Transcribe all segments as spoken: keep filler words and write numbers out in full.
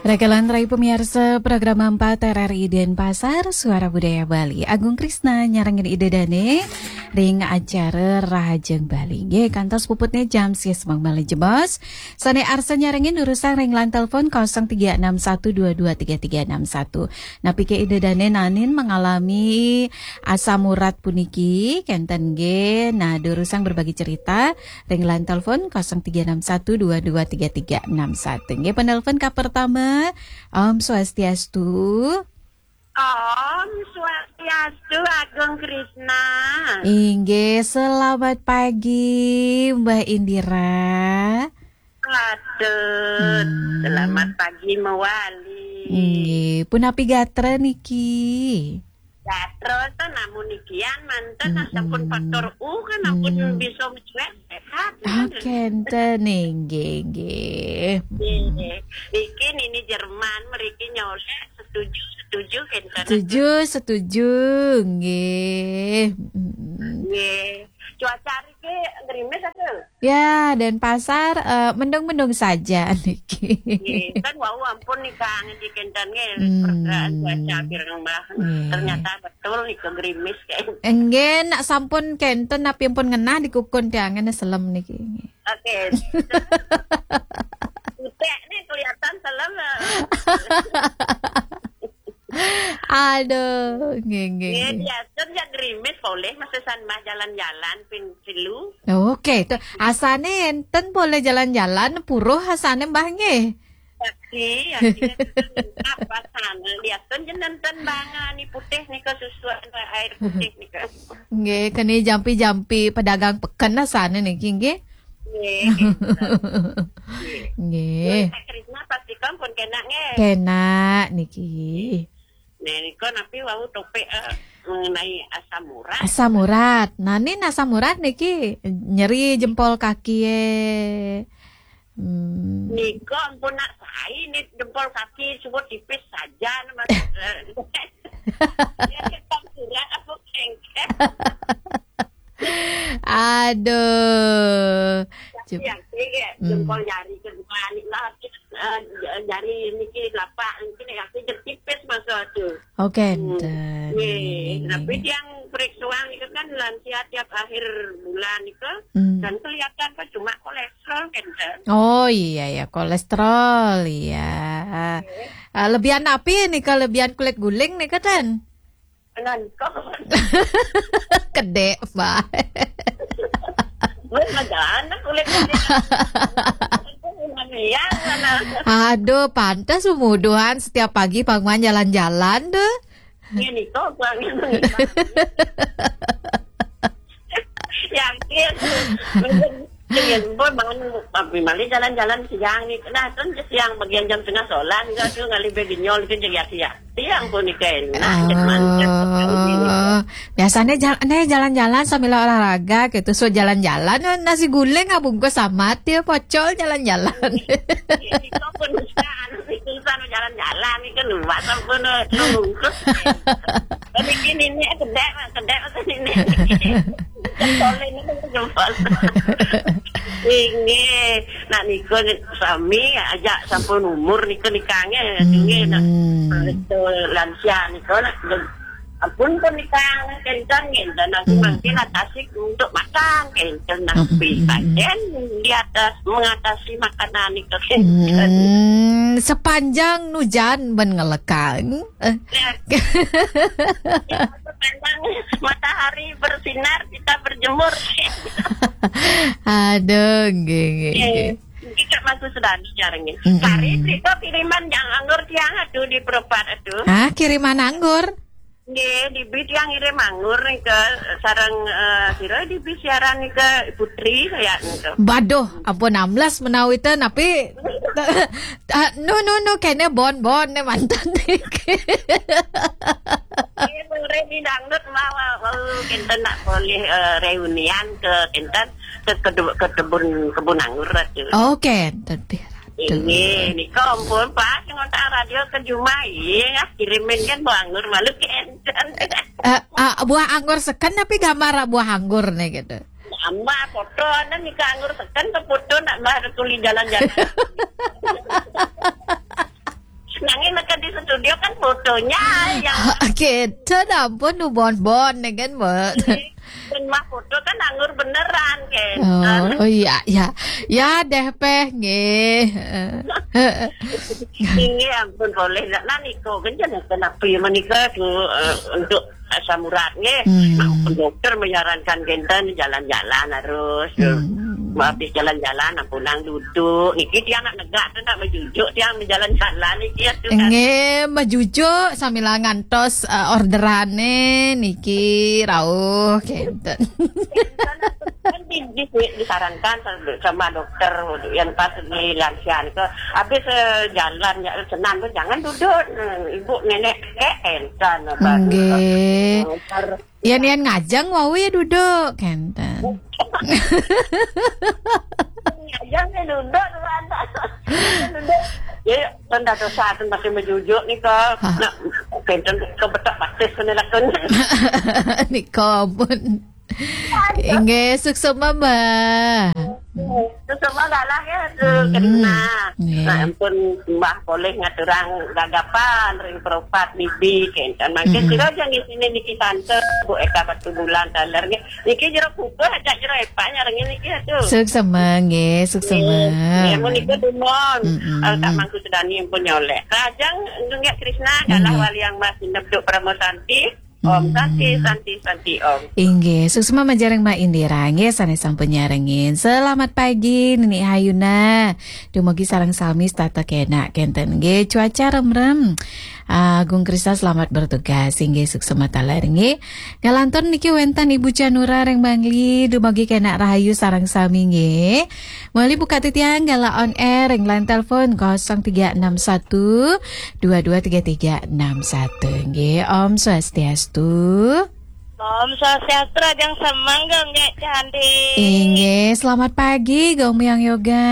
Rekelan Rai pemirsa program empat R R I Denpasar Suara Budaya Bali. Agung Krisna nyarangin ide dane ring acara Rahajeng Bali. Nggih kantos puputnya jam sies Mang Bali jebos. Sane arsa nyarangin urusan ring lan telepon nol tiga enam satu dua dua tiga tiga enam satu. Napi ke ide dane nanin mengalami asam urat puniki kenten nggih. Nah, durusang berbagi cerita ring lan telepon nol tiga enam satu dua dua tiga tiga enam satu. Nggih penelpon ka pertama Om Swastiastu. Om Swastiastu Agung Krisna. Inggih, selamat pagi Mbak Indira. Aduh, hmm. Selamat pagi Mawali. Inggih, punapi gatra niki. Gatra tuh namun nikian mantan hmm. Asapun faktor U kan ampun hmm. bisa mencuat sehat. Oke, enten inggih, inggih. Iki ini Jerman meriki nyole setuju setuju enten. Setuju setuju nggih. Nggih. Cuaca iki ngerimis atuh. Ya, Denpasar uh, mendung-mendung saja niki. Nggih, kan wau ampun nih Kang di kenten nggih perkiraan cuaca pirang Mbah. Ternyata betul nih gerimis kayak. Enggen nak sampun kenten api pun ngenah dikukun tiangan selem niki. Oke. Utek nih kelihatan selem. Aduh, nggih nggih. Nggih, biasa ya gerimis boleh masih sanmah jalan-jalan pin silu. Oke, tuh asane enten boleh jalan-jalan puruh asane Mbah nggih. Tapi ya apa sana lihat nenten banget nih putih nih kesusuan air putih nih ke. Nggih, kene jampi-jampi pedagang peken asane niki nggih. Nggih. Nggih. Krisna pastikan pun kena nggih. Kena niki. Nah, niko napi wau topik uh, mengenai asam urat. Asam urat. Nah, ini asam urat niki nyeri jempol kaki e. Hmm. Niko ampun nak saya ini jempol kaki cuma tipis saja nama. Ya kita surat apa kengkeh. Aduh. Tapi yang tiga jempol jari kedua ni lah. Jari niki lapak niki aku tertipis masa tu. Oke. Nih, tapi yang periksuan itu kan lansia tiap akhir bulan itu hmm. dan kelihatan kan cuma kolesterol kan. Oh iya ya kolesterol iya. Okay. Uh, lebihan api nih kelebihan kulit guling nih kan? Nanti Kedek pak. Gue ada kulit guling. Aduh, pantas umuduhan setiap pagi panggilan jalan-jalan deh. Ini kok bangun. Yakin. Jangan boy bangun pagi mali jalan-jalan siang nih. Nah, kan siang bagian jam setengah solan enggak tuh ngali beginyol itu jadi siang. Siang pun ikan. Nah, oh, biasanya jalan jalan-jalan sambil olahraga gitu. So jalan-jalan nasi guling bungkus amat ya pocol jalan-jalan. Ini kok pun sekarang itu sana jalan-jalan ini kan luas pun bungkus. Tapi ini ini kedek kedek ini. Jempol ini kan jempol. Ini, nak nikah suami ajak sampun umur nikah nikahnya, ini nak lansia nikah nak ampun pun nikah kencang dan nanti nanti atasi untuk makan kencang nabi kajen di atas mengatasi makanan nikah kencang. Sepanjang hujan ben ngelekang. Sepanjang matahari bersinar kita berjemur. Aduh, nggih nggih. Kita masuk sudah sejarahnya. Kari itu kiriman yang anggur tiang aduh di Peropat aduh. Ah, kiriman anggur. Nggih, di bis yang ngirim anggur nih ke sarang uh, sira di bis siaran nih ke Putri kayak gitu. Baduh, ampun enam belas menawi teh tapi uh, no no no kene bon-bon ne mantan nih. Iya, boleh di dangdut mau kenten nak boleh uh, reunian ke kenten ke ke kebun kebun anggur itu. Oke, tapi ini, ini kompon pak, ngontak radio ke Jumai, ya kirimin kan buah anggur malu kenten. Uh, uh, buah anggur seken tapi gambar buah anggur nih gitu. Amma foto ada nih ke anggur seken ke foto nak mbak tuli jalan-jalan. fotonya yang gitu ampun nu bon-bon kan Mbak. dan mah foto kan anggur beneran kan. Oh, oh iya ya. Ya deh peh nggih. Ini ampun boleh nak niko kan jangan kenapa ya menikah tuh untuk asam urat nggih. Hmm. Dokter menyarankan genten jalan-jalan harus. Hmm. Habis jalan-jalan pulang duduk. Niki tiang nak negak tu nak menjujuk tiang menjalan-jalan niki tu kan. Nggih, menjujuk sambil ngantos uh, orderane niki rawuh genten. Kan di, di, disarankan sama dokter yang pas di lansia itu habis uh, jalan ya senang tuh jangan duduk ibu nenek enten apa nggih yan yan ngajang wau ya duduk kenten ngajang ya duduk duduk ya tanda dosa tu masih menjujuk ni ke nak kenten kebetak batis kena lakon ni kabun nggih sukses Mbak. Semua galah ya kena. Nah ampun mbah boleh ngaturang gagapan ring peropat bibi kan. Mangke sira jangan sini niki tante Bu Eka satu bulan taler niki jero kuku ajak jero epa nyareng niki atuh. Sukses nggih, sukses. Ya mun niku dumon. Tak mangku sedani pun nyolek. Kajang nggak Krishna galah wali yang masih nebduk Pramosanti. Om Santi, Santi, Santi Om. Inggih, suksma majareng Ma Indira nggih sanes sampun nyarengin. Selamat pagi Nini Hayuna. Dumugi sareng sami tata kenak kenten nggih cuaca rem-rem. Agung Krista selamat bertugas inggih suksma taler nggih. Ngalantur niki wenten Ibu Janura reng Bangli dumugi kenak rahayu sareng sami nggih. Muli buka titiang gala on air reng line telepon nol tiga enam satu dua dua tiga tiga enam satu nggih. Om Swastiastu. Om Swastiastu yang semangga nggak cantik. Inggih, selamat pagi Gong Miang Yoga.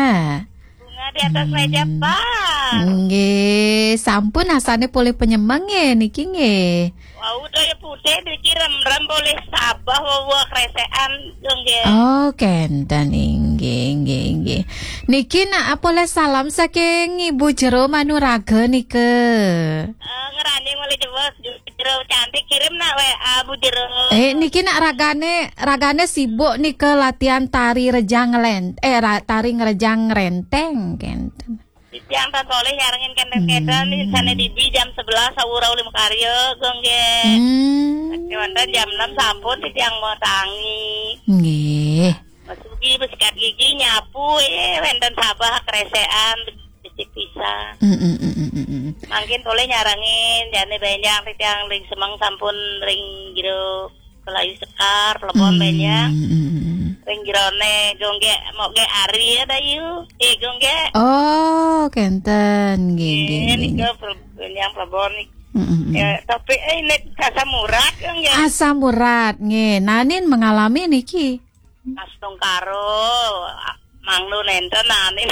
Bunga di atas meja Pak. Nggih, sampun asane boleh penyemang ya niki nggih. Wau daya putih dikirim-rem boleh sabah wawa kresean dong nggih. Oh, kenten nggih nggih nggih. Niki nak boleh salam saking Ibu Jero Manuraga nike. Uh, ngerani mulai jebos Jero cantik kirim nak we Bu Jero. Eh niki nak ragane ragane sibuk nike latihan tari rejang lent eh tari ngerejang renteng kenten. Yang tak boleh nyarengin kenten-kenten di sana di jam sebelas sahura ulim karya gong nggih. Hmm. Wonten jam enam sampun di yang mau tangi. Nggih. Masuki bersikat gigi nyapu eh wonten sabah kresean becik pisah. Heeh. Mungkin boleh nyarengin jane benjang yang ring semang sampun ring jero kelayu sekar telepon benjang. Ring jerone gongge mau ge ari ada yu. Eh gongge. Oh, kenten nggih nggih. Ini ke benjang plebon nih. Ya, tapi eh ini asam urat kan ya. Asam urat nggih. Nanin mengalami niki. Astong karo manglu nenten nanin.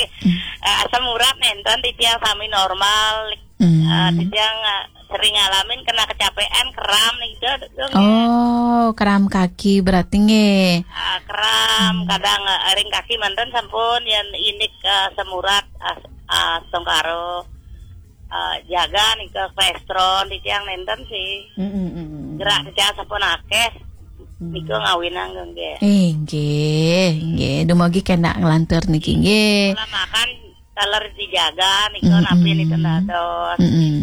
Asam urat nenten titiang sami normal. Titiang sering ngalamin kena kecapean kram nih gitu. Oh, kram kaki berarti nggih. Kram kadang ring kaki manten sampun yang ini asam urat astong karo. Uh, jaga nih ke kolesterol di tiang nenten sih. Mm-hmm. Gerak di tiang sampun akeh. Niko ngawinang nggih. Nggih, nggih. Dumugi kena nglantur niki nggih. Pola makan teler dijaga niko napi niku dados.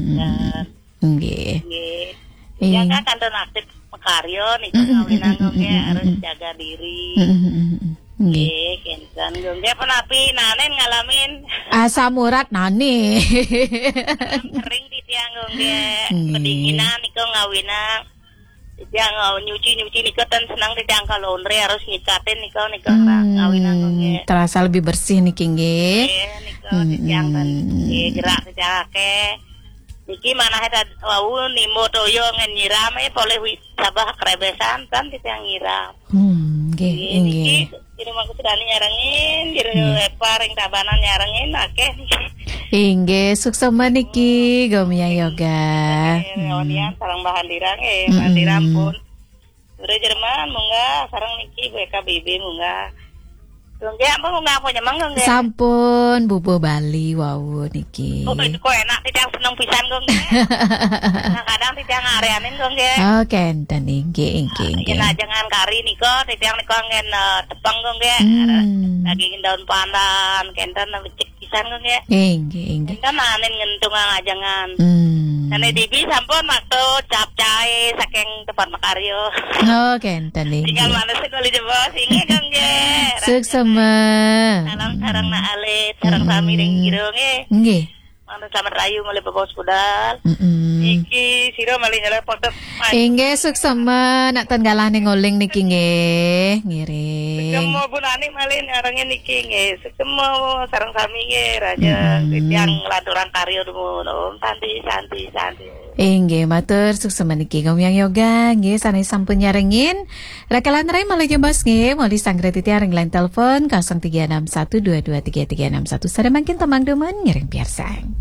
Nggih. Nggih. Jaga kanton aktif makaryo niko ngawinang nggih harus jaga diri. Nggih, kenten nggih penapi nanen ngalamin asam urat nane. Kering di tiang nggih. Kedinginan niko ngawinang. Tiang nyuci-nyuci niko ten senang di tiang laundry harus ngikatin niko niko ngawinang nggih. Terasa lebih bersih niki nggih. Nggih, niko di tiang ten nggih gerak di tiang akeh. Niki mana ada wau nimo toyo ngen nyiram e boleh sabah krebesan kan di tiang nyiram. Hmm, nggih nggih. Di rumahku sudah nyarengin, di rumah paring tabanan nyarengin, akeh nih. Inggih, sukses meniki, Gomia Yoga. Onian sarang bahan dirang, eh, bahan dirang pun. Udah Jerman, munggah, sarang niki, B K B B munggah. Dong ge ampun ngapo nyemang dong ge. Sampun bubu Bali wau niki. Oh itu kok enak tidak seneng pisan dong ge. Kadang-kadang tidak ngareanin dong ge. Oh kenten inggih inggih inggih. Ya jangan kari niko tidak niko ngen tepang dong ge. Daging daun pandan kenten becik pisan dong ge. Inggih inggih. Kenten anen ngentung ngajangan. Hmm. Nane dibi sampun makto capcay saking tempat makaryo. Oh kenten inggih. Tinggal mana sih kalau jebol singi dong ge. Suksema. Salam sarang na alit, sarang sami ring girong eh. Nggih. Mana sama rayu mulai bebos budal. Mm-mm. Iki siro malih nyala potep. Inggih suksema nak tenggalane ngoling niki nggih, ngiring. Semua bunani malih nyarangnya niki nggih. Semua sarang sami nggih raja yang laduran karyo dulu. Om santi santi santi. Inggih matur suksema niki ngomyang yoga nggih sanes sampun nyarengin. Rakalan rai malih jembas nggih, moli sanggre titiareng line telepon nol tiga enam satu dua dua tiga tiga enam satu. Sada makin temang demen ngiring piarsang.